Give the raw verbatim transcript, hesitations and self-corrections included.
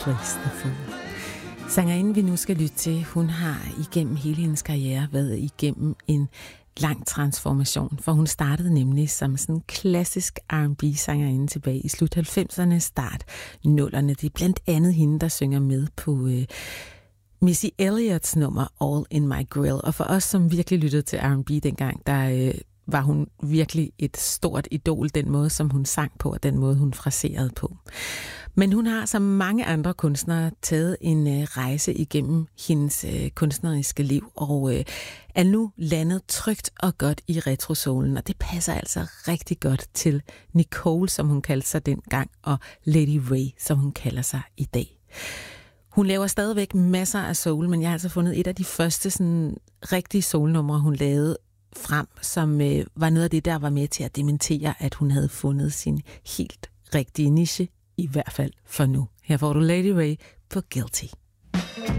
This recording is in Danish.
Place the Fool. Sangerinden, vi nu skal lytte til, hun har igennem hele hendes karriere været igennem en lang transformation, for hun startede nemlig som sådan en klassisk R and B-sangerinde tilbage i slut halvfemserne, start nullerne. Det er blandt andet hende, der synger med på øh, Missy Elliott's nummer All in My Grill. Og for os, som virkelig lyttede til R and B dengang, der øh, var hun virkelig et stort idol, den måde, som hun sang på, og den måde, hun fraserede på. Men hun har, som mange andre kunstnere, taget en øh, rejse igennem hendes øh, kunstneriske liv, og øh, er nu landet trygt og godt i retrosolen, og det passer altså rigtig godt til Nicole, som hun kaldte sig dengang, og Lady Ray, som hun kalder sig i dag. Hun laver stadigvæk masser af soul, men jeg har altså fundet et af de første sådan, rigtige soulnumre, hun lavede frem, som øh, var noget af det, der var med til at dementere, at hun havde fundet sin helt rigtige niche, i hvert fald for nu. Her får du Lady Ray på Guilty.